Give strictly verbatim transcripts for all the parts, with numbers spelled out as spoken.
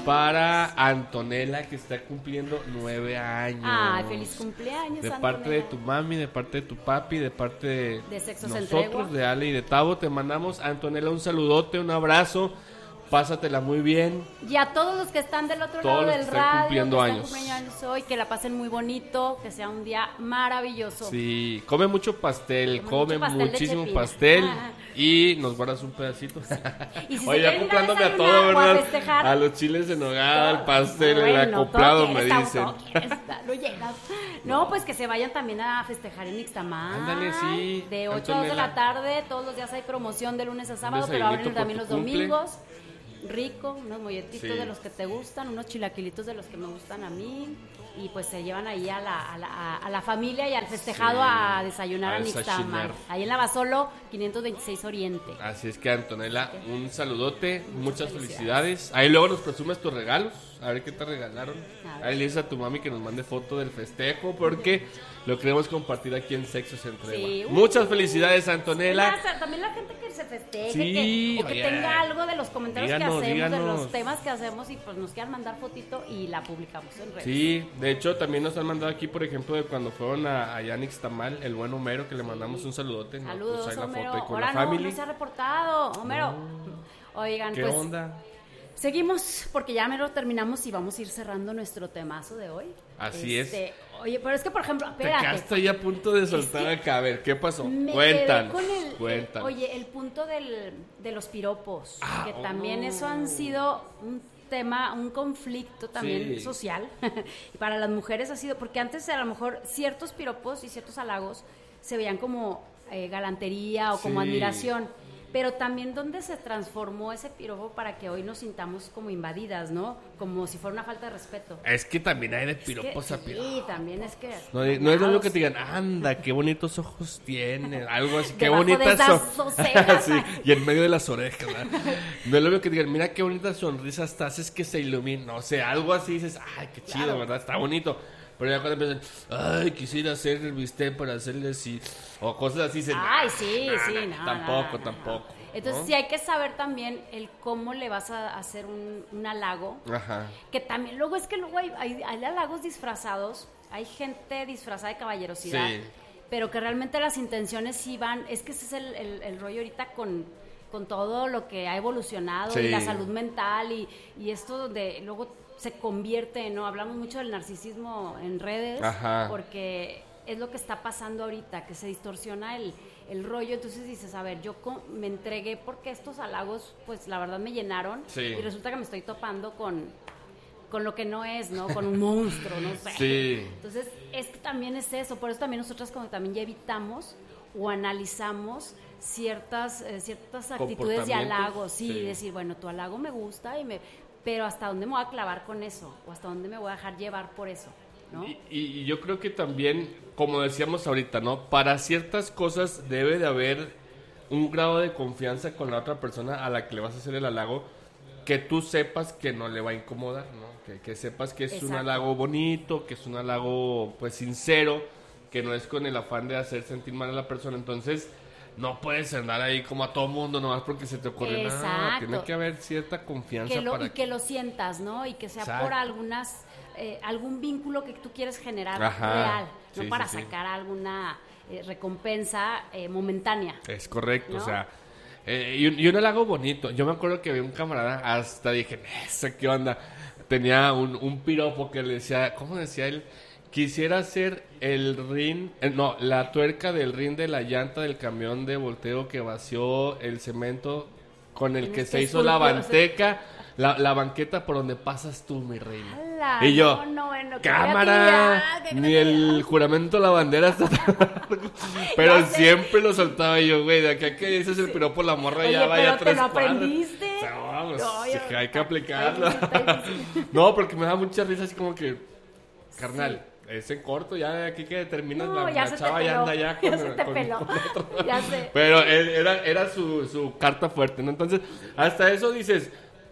para Antonella, que está cumpliendo nueve años. Ay, feliz cumpleaños, De Antonella. parte de tu mami, de parte de tu papi, de parte de, De Sexo Sin nosotros, Tregua. de Ale y de Tavo, te mandamos, Antonella, un saludote, un abrazo, pásatela muy bien. Y a todos los que están del otro Todos lado los que del están radio, cumpliendo que años. están cumpliendo años hoy, que la pasen muy bonito, que sea un día maravilloso. Sí, come mucho pastel, Come come mucho pastel de muchísimo Chepina. pastel Ah. y nos guardas un pedacito. Y si se Oye, ya quieren ir a comprándome a desayunar todo, o a ¿verdad? festejar, A los chiles en nogada, al pastel, el bueno, acoplado, todo me quieres, dicen. todo quieres, lo llenas. No, pues que se vayan también a festejar en Ixtamal. Ándale, sí, De ocho a dos de Antonella. la tarde, todos los días hay promoción de lunes a sábado, pero desayunito abren por también tu los cumple. domingos. Rico, unos molletitos Sí. de los que te gustan, unos chilaquilitos de los que me gustan a mí. Y pues se llevan ahí a la, a la, a- a la familia y al festejado Sí, a desayunar a a Nixtamal. desayunar. Ahí en la Basolo, quinientos veintiséis Oriente. Así es que, Antonella, un saludote, muchas, felicidades. felicidades. Ahí luego nos presumes tus regalos, a ver qué te regalaron. A ver. Ahí le dices a tu mami que nos mande foto del festejo, porque lo queremos compartir aquí en Sexo Se Entregua. Sí, uh. Muchas felicidades, Antonella. Además, también la gente que se festeje, Sí, que, o que oye. tenga algo de los comentarios Díganos, que hacemos, de díganos. los temas que hacemos, y pues nos quieran mandar fotito y la publicamos en redes. Sí, de hecho también nos han mandado aquí, por ejemplo, de cuando fueron a, a Yanix Tamal, el buen Homero, que le mandamos un saludote. ¿no? Saludos, Pues ahí la Homero. foto ahí con Ahora la no, family. no se ha reportado, Homero. Oigan, ¿Qué pues onda? seguimos porque ya mero terminamos y vamos a ir cerrando nuestro temazo de hoy. Así Este, Oye, pero es que por ejemplo, Te espérate. quedaste ahí a punto de soltar que acá. A ver, ¿qué pasó? Me Cuéntanos. quedé con el, el- cuéntanos. oye, el punto del, de los piropos, Ah, que oh. también eso han sido un tema, un conflicto también Sí. social. Y para las mujeres ha sido, porque antes a lo mejor ciertos piropos y ciertos halagos se veían como eh, galantería o como Sí. admiración. Pero también donde se transformó ese piropo para que hoy nos sintamos como invadidas, ¿no? Como si fuera una falta de respeto. Es que también hay de Es que- piropos a piropos. Sí, también es que... No, no es lo mismo que te digan, anda, qué bonitos ojos tiene, algo así, qué Debajo de bonitas esas son. cejas. Sí, y en medio de las orejas, ¿verdad? No es lo mismo que te digan, mira qué bonita sonrisa hasta haces que se ilumine, no sé, algo así dices, ay, qué chido, Claro. ¿verdad? Está bonito. Pero ya cuando empiezan, ay, quisiera hacer el bistec para hacerle así, o cosas así, dicen, Ay, sí, "Nah, sí, nah, no, tampoco, no, no, no. tampoco. Entonces ¿no? sí hay que saber también el cómo le vas a hacer un, un halago. Ajá. Que también, luego es que luego hay, hay, hay halagos disfrazados, hay gente disfrazada de caballerosidad, Sí. pero que realmente las intenciones sí van, es que ese es el, el, el rollo ahorita con, con todo lo que ha evolucionado Sí. y la salud mental y, y esto donde luego se convierte, ¿no? Hablamos mucho del narcisismo en redes, Ajá. porque es lo que está pasando ahorita, que se distorsiona el, el rollo, entonces dices, a ver, yo co- me entregué porque estos halagos, pues la verdad me llenaron, Sí. y resulta que me estoy topando con, con lo que no es, ¿no? Con un monstruo, no sé. Sí. Entonces, es que también es eso, por eso también nosotras como también ya evitamos o analizamos ciertas, eh, ciertas actitudes de Comportamientos, halago, sí, sí. decir, bueno, tu halago me gusta, y me, pero ¿hasta dónde me voy a clavar con eso? ¿O hasta dónde me voy a dejar llevar por eso? ¿No? Y, y yo creo que también, como decíamos ahorita, ¿no? Para ciertas cosas debe de haber un grado de confianza con la otra persona a la que le vas a hacer el halago, que tú sepas que no le va a incomodar, ¿no? Que, que sepas que es un Exacto. halago bonito, que es un halago, pues, sincero, que no es con el afán de hacer sentir mal a la persona. Entonces, no puedes andar ahí como a todo mundo nomás porque se te ocurre nada. Exacto. Tiene que haber cierta confianza que lo, para y que lo sientas, ¿no? Y que sea Exacto. por algunas eh, algún vínculo que tú quieres generar Ajá. real, no Sí, para sí, sí. sacar alguna eh, recompensa eh, momentánea. Es correcto, ¿No? o sea, eh, y, un, y un halago bonito. Yo me acuerdo que vi un camarada, hasta dije, ¿eso qué onda? Tenía un, un piropo que le decía, ¿cómo decía él? Quisiera ser el rin, eh, no, la tuerca del rin de la llanta del camión de volteo que vació el cemento con el que Tienes se que hizo la esculpir, o sea- banqueta, la, la banqueta por donde pasas tú, mi reina. ¡Hala! Y yo, No, no, bueno, qué cámara, creatividad, qué ni el creatividad. juramento a la bandera está tan largo. Pero Ya sé. siempre lo soltaba yo, güey, de aquí a que dices el piropo, la morra Oye, ya vaya pero te tres lo cuadras. aprendiste. O sea, vamos, No, sí, yo- hay que aplicarlo. está difícil, está difícil. No, porque me da mucha risa así como que, carnal, es en corto, ya de aquí que terminas No, la, ya la se te chava ya peló, anda ya ya con, se te con- peló. con otro. Ya sé. Pero él- era, era su, su carta fuerte, ¿no? Entonces, hasta eso dices,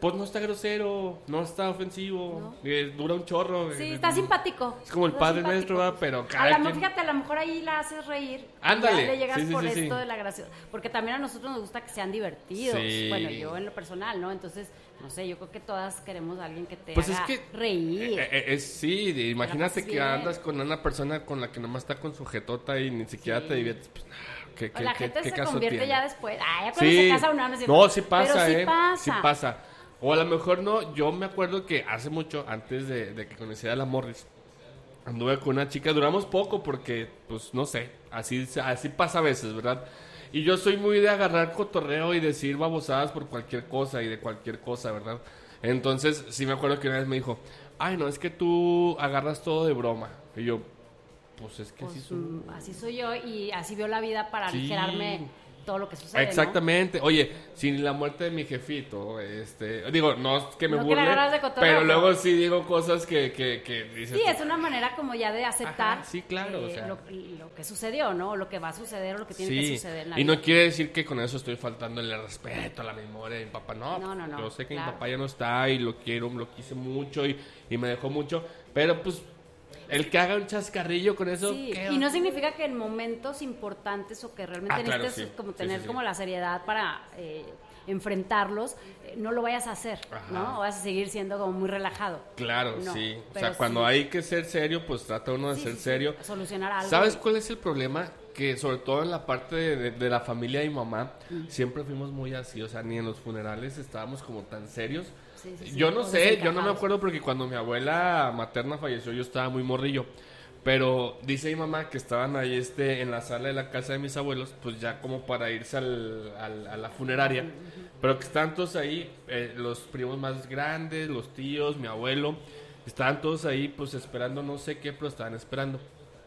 pues no está grosero, no está ofensivo, ¿no? eh, dura un chorro. Sí, eh, está simpático. Es como el está padre simpático. nuestro, ¿verdad? Pero cada a la, quien... Fíjate, a lo mejor ahí la haces reír. Ándale. Ya le llegas Sí, sí, por sí, esto sí. de la gracia. Porque también a nosotros nos gusta que sean divertidos. Sí. Bueno, yo en lo personal, ¿no? Entonces, no sé, yo creo que todas queremos a alguien que te Pues haga es que reír. eh, eh, es, sí, de- imagínate pases que bien. andas con una persona con la que nomás está con su jetota y ni siquiera Sí. te diviertes. Pues, nah, ¿qué, O qué, la qué- gente qué se caso convierte tiene? ya después. Ah, ya cuando Sí. se casa uno, no es cierto. No, sí pasa, Pero sí eh. pasa. Sí pasa. O a lo mejor no, yo me acuerdo que hace mucho, antes de, de que conociera a la Morris, anduve con una chica, duramos poco porque, pues, no sé, así, así pasa a veces, ¿verdad? Y yo soy muy de agarrar cotorreo y decir babosadas por cualquier cosa y de cualquier cosa, ¿verdad? Entonces, sí me acuerdo que una vez me dijo, ay, no, es que tú agarras todo de broma. Y yo, pues es que Pues, así soy. mm, así soy yo y así veo la vida para Sí. aligerarme todo lo que sucede, ¿no? Exactamente. Oye, sin la muerte de mi jefito, este, digo, no es que me No que la burle, agarras de cotorreo, pero pero- luego sí digo cosas que, que, que dices, Sí, es una manera como ya de aceptar Ajá, sí, claro, eh, o sea. lo, lo que sucedió, ¿no? O lo que va a suceder o lo que tiene que sí, suceder en la y vida. no quiere decir que con eso estoy faltando el respeto a la memoria de mi papá, no, No, no, no, yo sé que claro. mi papá ya no está y lo quiero, lo quise mucho y, y me dejó mucho, pero pues el que haga un chascarrillo con eso, Sí, ¿qué y no va? significa que en momentos importantes o que realmente Ah, claro, necesites sí. como Sí, tener sí, sí. como la seriedad para eh, enfrentarlos, eh, no lo vayas a hacer, Ajá. ¿no? O vas a seguir siendo como muy relajado. Claro, No, sí, o pero sea, cuando sí. hay que ser serio, pues trata uno de Sí, ser sí, sí, serio. solucionar algo. ¿Sabes y- cuál es el problema? Que sobre todo en la parte de, de- de la familia de mi mamá, siempre fuimos muy así, o sea, ni en los funerales estábamos como tan serios. Sí, sí, sí, yo no todos sé, yo no me desencajados. acuerdo porque cuando mi abuela materna falleció yo estaba muy morrillo. Pero dice mi mamá que estaban ahí este, en la sala de la casa de mis abuelos, pues ya como para irse al, al- a la funeraria. Pero que estaban todos ahí, eh, los primos más grandes, los tíos, mi abuelo. Estaban todos ahí pues esperando no sé qué, pero estaban esperando.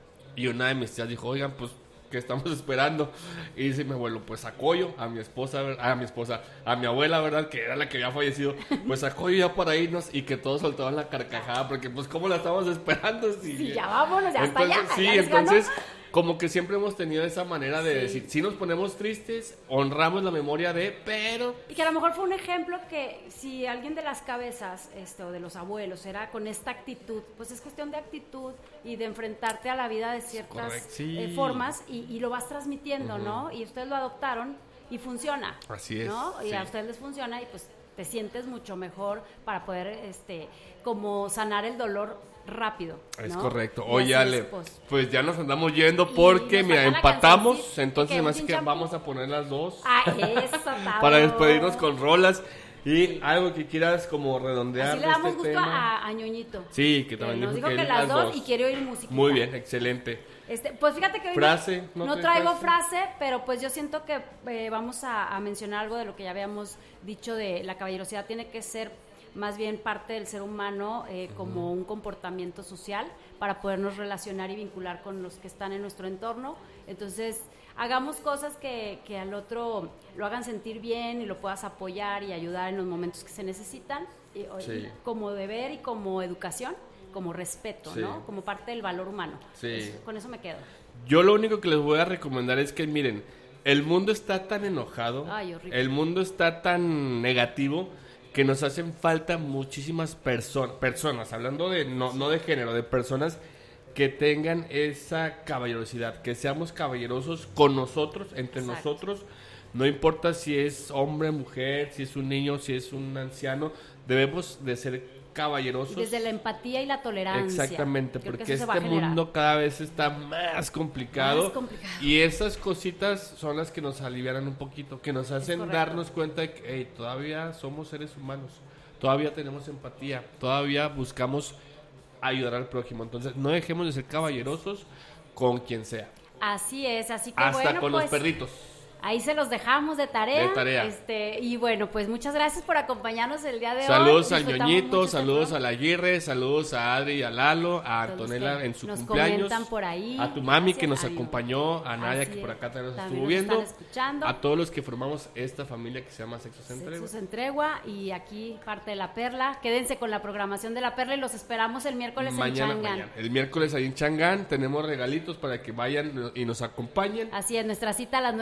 Y una de mis tías dijo, oigan, pues, ¿qué estamos esperando? Y dice mi abuelo, pues a Coyo, a mi esposa, ver- a mi esposa, a mi abuela, ¿verdad? Que era la que había fallecido. Pues a Coyo ya para irnos y que todos soltaban la carcajada, porque pues, ¿cómo la estábamos esperando? Si, Sí, ya vámonos, ya hasta entonces, allá. sí, ya les ganó. entonces, como que siempre hemos tenido esa manera de Sí. decir, si nos ponemos tristes, honramos la memoria de, pero... Y que a lo mejor fue un ejemplo que si alguien de las cabezas este, o de los abuelos era con esta actitud, pues es cuestión de actitud y de enfrentarte a la vida de ciertas Correcto, sí. eh, formas y, y lo vas transmitiendo, ¿no? Y ustedes lo adoptaron y funciona. Así es, ¿no? Y sí. a ustedes les funciona y pues te sientes mucho mejor para poder este como sanar el dolor rápido. Es ¿no? correcto. Y Oye, así Ale, es, pues. pues ya nos andamos yendo Y porque, nos mira, falta la empatamos, cancioncita. entonces ¿Qué, más un que champú? vamos a poner las dos. Ah, eso, Tavo. Para despedirnos con rolas y algo que quieras como redondear Así le de damos este gusto tema. a, a Ñoñito. Sí, que Que también nos dijo dijo que que, las las dos, dos. y quiere oír música. Muy bien, excelente. Este, pues fíjate que hoy Frase, no, ¿no no te traigo frase? frase, pero pues yo siento que eh, vamos a, a mencionar algo de lo que ya habíamos dicho de la caballerosidad tiene que ser más bien parte del ser humano eh, como un comportamiento social para podernos relacionar y vincular con los que están en nuestro entorno. Entonces, hagamos cosas que, que al otro lo hagan sentir bien y lo puedas apoyar y ayudar en los momentos que se necesitan, y, y Sí. como deber y como educación, como respeto, Sí. ¿no? Como parte del valor humano. Sí. Eso- con eso me quedo. Yo lo único que les voy a recomendar es que miren, el mundo está tan enojado, Ay, horrible. el mundo está tan negativo que nos hacen falta muchísimas perso- personas, hablando de no, no de género, de personas que tengan esa caballerosidad, que seamos caballerosos con nosotros, entre Exacto. nosotros, no importa si es hombre, mujer, si es un niño, si es un anciano, debemos de ser caballerosos. Y desde la empatía y la tolerancia. Exactamente, Creo que porque eso se va a este generar. mundo cada vez está más complicado, Más complicado. y esas cositas son las que nos alivianan un poquito, que nos hacen correcto. darnos cuenta de que hey, todavía somos seres humanos, todavía tenemos empatía, todavía buscamos ayudar al prójimo, entonces no dejemos de ser caballerosos con quien sea, Así es, así que hasta bueno, con pues los perritos. ahí se los dejamos de tarea. De tarea. Este, y bueno, pues muchas gracias por acompañarnos el día de hoy. Saludos al Disfrutamos Ñoñito, mucho este saludos programa. a la Aguirre, saludos a Adri y a Lalo, a Todos Antonella que en su nos cumpleaños, comentan por ahí. a tu mami que nos Gracias, adiós. acompañó, a Nadia Así que por es. acá también nos También estuvo nos viendo, están escuchando. a todos los que formamos esta familia que se llama Sexos en Tregua. Sexos en Tregua y aquí parte de La Perla. Quédense con la programación de La Perla y los esperamos el miércoles Mañana, en Changán. mañana. El miércoles ahí en Changán tenemos regalitos para que vayan y nos acompañen. Así es, nuestra cita a las nueve de la mañana.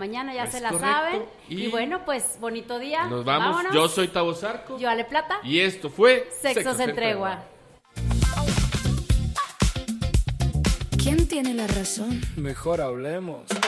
mañana, ya Es se la correcto. saben. Y Y, bueno, pues bonito día. Nos vamos. Vámonos. Yo soy Tavo Zarco. Yo Ale Plata. Y esto fue Sexos en Tregua. ¿Quién tiene la razón? Mejor hablemos.